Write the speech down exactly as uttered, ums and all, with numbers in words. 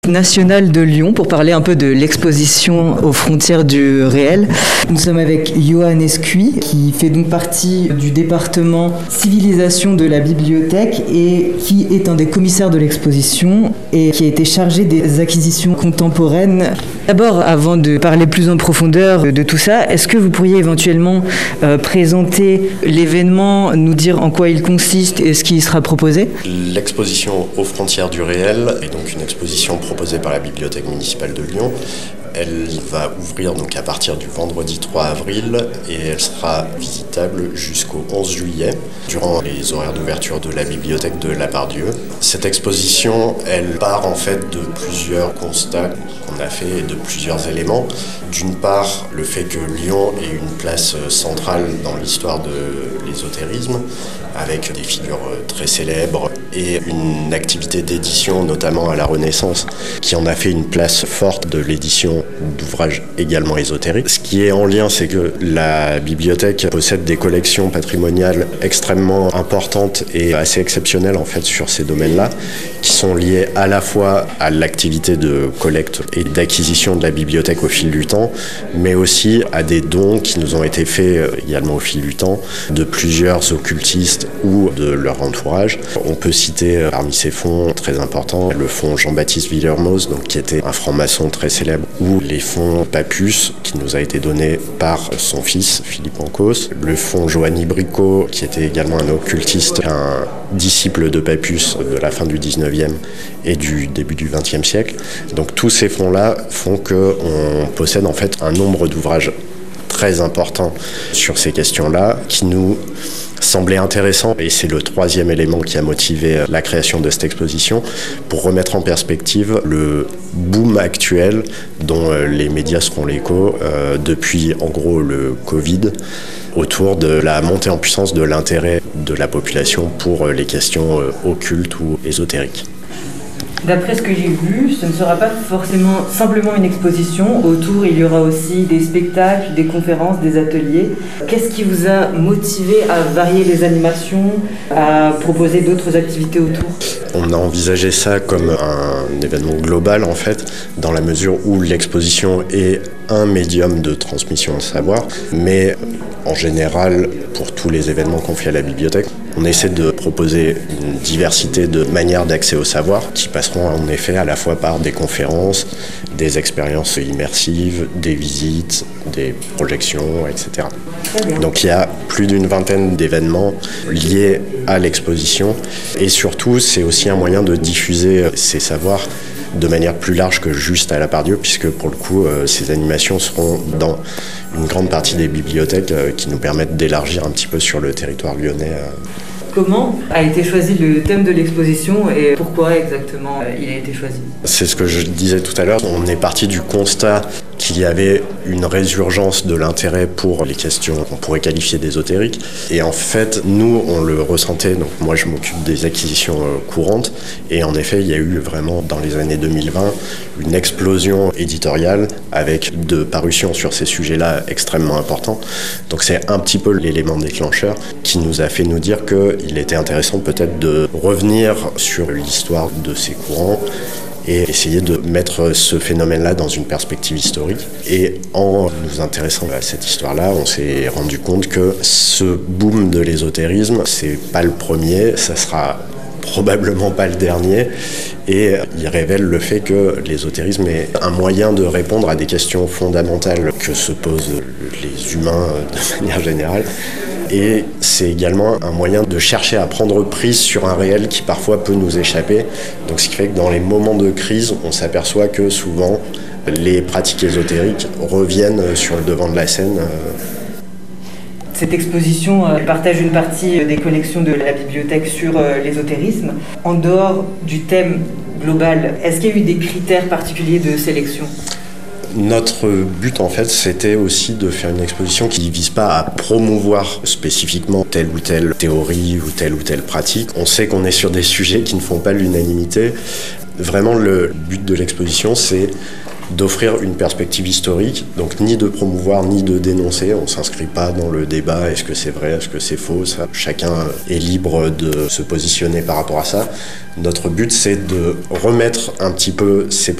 National de Lyon pour parler un peu de l'exposition aux frontières du réel. Nous sommes avec Johan Escuy qui fait donc partie du département civilisation de la bibliothèque et qui est un des commissaires de l'exposition et qui a été chargé des acquisitions contemporaines. D'abord, avant de parler plus en profondeur de tout ça, est-ce que vous pourriez éventuellement euh, présenter l'événement, nous dire en quoi il consiste et ce qui y sera proposé ? L'exposition aux frontières du réel est donc une exposition proposée par la Bibliothèque municipale de Lyon. Elle va ouvrir donc à partir du vendredi trois avril et elle sera visitable jusqu'au onze juillet durant les horaires d'ouverture de la bibliothèque de Lapardieu. Cette exposition, elle part en fait de plusieurs constats qu'on a fait et de plusieurs éléments. D'une part, le fait que Lyon ait une place centrale dans l'histoire de l'ésotérisme avec des figures très célèbres et une activité d'édition, notamment à la Renaissance, qui en a fait une place forte de l'édition d'ouvrages également ésotériques. Ce qui est en lien, c'est que la bibliothèque possède des collections patrimoniales extrêmement importantes et assez exceptionnelles en fait sur ces domaines-là, qui sont liées à la fois à l'activité de collecte et d'acquisition de la bibliothèque au fil du temps, mais aussi à des dons qui nous ont été faits également au fil du temps de plusieurs occultistes ou de leur entourage. On peut citer parmi ces fonds très importants le fonds Jean-Baptiste Villermoz, donc qui était un franc-maçon très célèbre, ou les fonds Papus, qui nous a été donné par son fils, Philippe Ancos, le fonds Joanny Bricot, qui était également un occultiste, un disciple de Papus de la fin du dix-neuvième et du début du vingtième siècle. Donc tous ces fonds-là font qu'on possède en fait un nombre d'ouvrages très important sur ces questions-là, qui nous semblait intéressant, et c'est le troisième élément qui a motivé la création de cette exposition, pour remettre en perspective le boom actuel dont les médias seront l'écho euh, depuis en gros le Covid, autour de la montée en puissance de l'intérêt de la population pour les questions euh, occultes ou ésotériques. D'après ce que j'ai vu, ce ne sera pas forcément simplement une exposition. Autour, il y aura aussi des spectacles, des conférences, des ateliers. Qu'est-ce qui vous a motivé à varier les animations, à proposer d'autres activités autour ? On a envisagé ça comme un événement global en fait, dans la mesure où l'exposition est un médium de transmission de savoir, mais en général, pour tous les événements qu'on fait à la bibliothèque, on essaie de proposer une diversité de manières d'accès au savoir qui passeront en effet à la fois par des conférences, des expériences immersives, des visites, des projections, et cetera. Donc il y a plus d'une vingtaine d'événements liés à l'exposition et surtout c'est aussi un moyen de diffuser ces savoirs de manière plus large que juste à Lapardieu, puisque pour le coup, euh, ces animations seront dans une grande partie des bibliothèques euh, qui nous permettent d'élargir un petit peu sur le territoire lyonnais. Euh. Comment a été choisi le thème de l'exposition et pourquoi exactement il a été choisi ? C'est ce que je disais tout à l'heure. On est parti du constat qu'il y avait une résurgence de l'intérêt pour les questions qu'on pourrait qualifier d'ésotériques. Et en fait, nous, on le ressentait. Donc moi, je m'occupe des acquisitions courantes. Et en effet, il y a eu vraiment, dans les années deux mille vingt, une explosion éditoriale avec de parutions sur ces sujets-là extrêmement importants. Donc c'est un petit peu l'élément déclencheur qui nous a fait nous dire qu'il était intéressant peut-être de revenir sur l'histoire de ces courants et essayer de mettre ce phénomène-là dans une perspective historique. Et en nous intéressant à cette histoire-là, on s'est rendu compte que ce boom de l'ésotérisme, c'est pas le premier, ça sera probablement pas le dernier, et il révèle le fait que l'ésotérisme est un moyen de répondre à des questions fondamentales que se posent les humains de manière générale. Et c'est également un moyen de chercher à prendre prise sur un réel qui parfois peut nous échapper. Donc ce qui fait que dans les moments de crise, on s'aperçoit que souvent les pratiques ésotériques reviennent sur le devant de la scène. Cette exposition partage une partie des collections de la bibliothèque sur l'ésotérisme. En dehors du thème global, est-ce qu'il y a eu des critères particuliers de sélection ? Notre but, en fait, c'était aussi de faire une exposition qui ne vise pas à promouvoir spécifiquement telle ou telle théorie ou telle ou telle pratique. On sait qu'on est sur des sujets qui ne font pas l'unanimité. Vraiment, le but de l'exposition, c'est d'offrir une perspective historique, donc ni de promouvoir ni de dénoncer. On ne s'inscrit pas dans le débat, est-ce que c'est vrai, est-ce que c'est faux, ça, chacun est libre de se positionner par rapport à ça. Notre but, c'est de remettre un petit peu ces